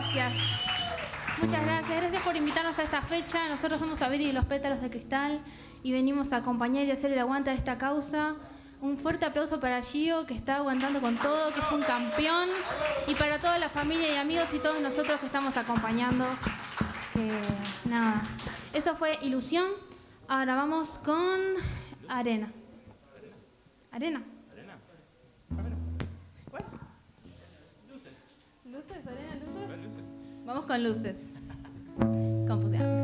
gracias. Muchas gracias. Gracias por invitarnos a esta fecha. Nosotros somos Abel y los Pétalos de Cristal y venimos a acompañar y hacer el aguante de esta causa. Un fuerte aplauso para Gio, que está aguantando con todo, que es un campeón. Y para toda la familia y amigos y todos nosotros que estamos acompañando. Nada. Eso fue Ilusión. Ahora vamos con Arena. ¿Arena? ¿Cuál? Luces. ¿Luces? ¿Arena? ¿Luces? Luces. Vamos con Luces. Confusión.